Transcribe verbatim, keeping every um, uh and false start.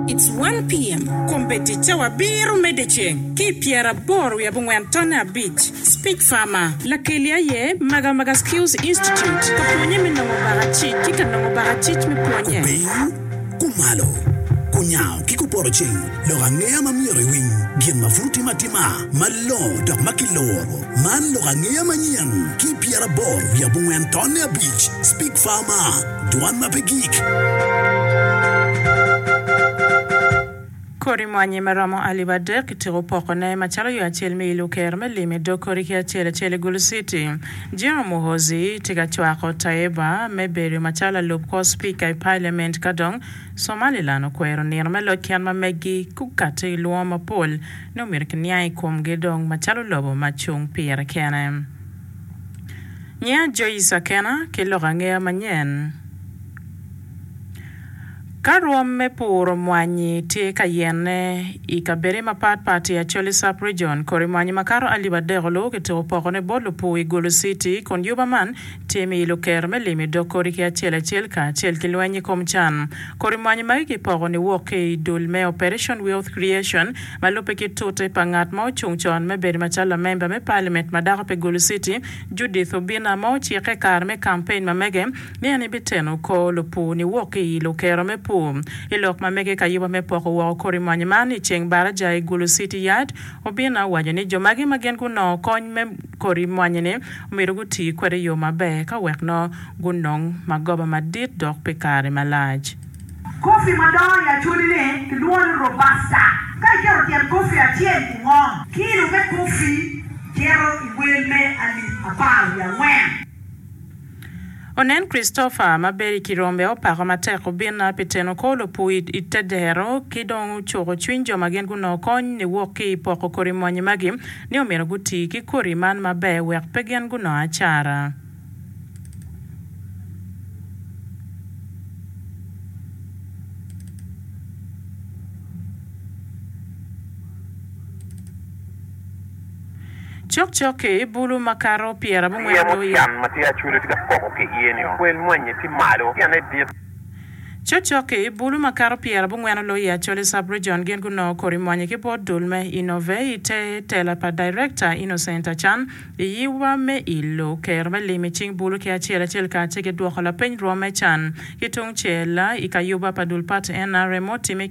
It's one p m Kompeticha wa biru medecheng. Ki Pierre Boru ya bungwantona beach. Speak Farmer. La kelia ye maga maga skills institute. Kaponye minongo barachi. Kika nongo barachi miponye. Kuping, kumalo, kunyao, kikuporoching. Lorangea mamiri wing. Bien mafuti matima. Malo dok makiloro. Man lorangea manyan. Ki Pierre Boru ya bungwantona beach. Speak Farmer. Duan mapegik. Kori mwanyi maramo alibade kitiro poko na machalo yu achel me ilu kerme lime do kori ki achele chele Gulu City. Jiro muhozi tiga chuako taeba meberi machala lupko speaker parliament kadong Somalilano kwero nirme lo kianma megi kukate iluwa mapol no mirkiniai kumge dong machalo lobo machung pira kene. Nya Joyisa kena ke lorangea manyen. Karuam me puro mwanyi tie kayene ikabere mapat pati ya Chole Sub Region kori mwanyi makaro alibadero ke te poko ne bolo pu i Gulu City kon yuba man temi ilo kerme limi do kori kia chele chel ka chel kilwenyi komchan kori mwanyi maiki poko ni woke dulme Operation Wealth Creation malupe ki tote pangat mao chungchon me beri machala member me parliament madara pe Gulu City Judith Obina mao chieke karme campaign mamege ni anibiteno ko lupu ni woke ilo kerme ilok mameke kayiba me poko wa kori manyamani cheng bara jai Gulu City yard obina wajani jomagi magen kuno kony me kori manyane umirugu ti kwere yo mabe ka wekno gunong magoba madit dok pekare malaj kofi madon ya chulile kiluon robasta kai kero tian kofi a tien ngom kiru me kofi kero iwelme ali apal ya wen Onen Christopher maberi kirombe oparo mateko bina peteno kolo pu itedero kidong choro chwinjo magen kuno kony ni woki poko kori mwanyi magim ni omero guti ki kori man mabe wek pegen kuno achara. Chok choke bulu makaro piera bungwendo ya matia chule tika poko ke yenyo kwel mwenye ti malo yana dia Chok choke bulu makaro piera bungwendo lo ya Chole Sub Region gen kuno kori mwenye ki bod dulme inove ite telapa director Innocent Achan yiwa me ilo kerme limi ching bulu kia chela chelka cheke duokola peny rome chan kitung chela ikayuba padulpat N R M O time